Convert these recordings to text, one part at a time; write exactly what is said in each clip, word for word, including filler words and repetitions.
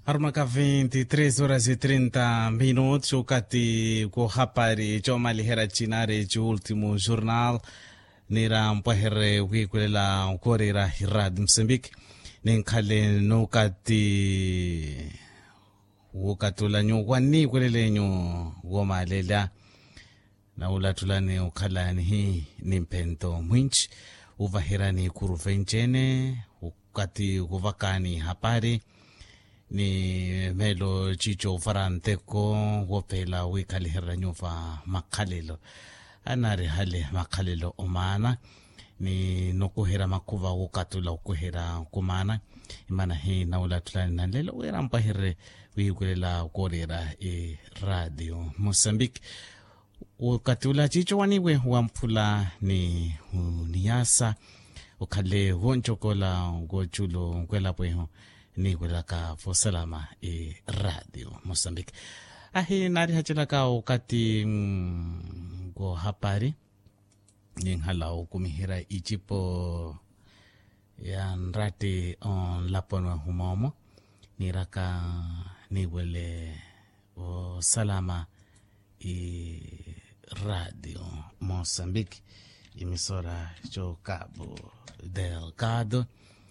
Armaka vinte e três horas e trinta minutos, o Cati com Rapari, Choma Lihera Chinare, o último jornal, Nira Mpahere, Wikuela, Corera, Hirad, Moçambique, Nenkale, no Cati, o Catula, Wani, Quelenho, Goma Lela, Naula Tulane, o Kalani, Nimpento, Winch, Uvahirani, Kuruvenchene, o Cati, Uvakani, Hapari, ni melo chicho faranteko wopela wikalihera nyuva makalelo anari hale makalelo omana ni nokuhera makuva wokatula ukuhera kumana imana hii naula tulani na lelo wera mpahere wikulela korera e radio Moçambique ukatula chicho waniwe wampula ni niyasa ukale wonchokola gochulo nkwela pweho ni kwelaka fosalama e radio Moçambique ahi nari hachilaka wakati mm, go hapari ni halau kumihira ichipo ya nrati on laponwa humomo ni raka ni wele o salama e radio Moçambique emisora cho Cabo Delgado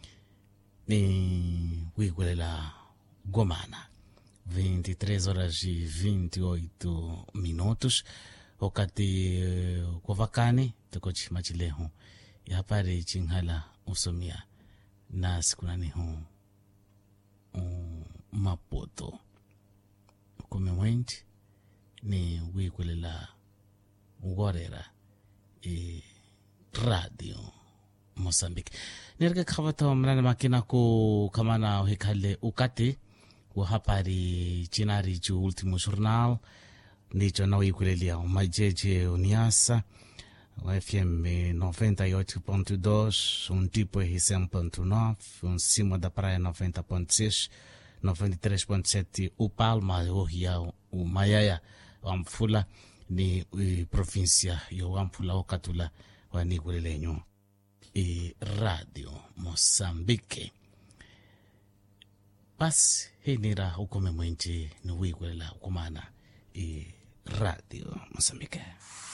ni wikulela Gomana vinte e três horas e vinte e oito minutos wakati uh, kwa vakani tukochi machilehu ya hapari chinghala usomia na sikunani hu um, Maputo kumemwenji ni wikulela ngorera e radio Moçambique nirke khabata mrana makina ko kamana hekale ukati wa hapari chinari ju último jornal nicho na wikulelia majeje uniasa o F M noventa e oito ponto dois um tipo R cem ponto nove um cima da praia noventa ponto seis noventa e três ponto sete o Palma o Rio o Mayaya o Amfula ni província yo Amfula o Katula wa nikulelenyo e radio Moçambique basi hii nira ukome mwenje ni wikulela kumana e radio Moçambique.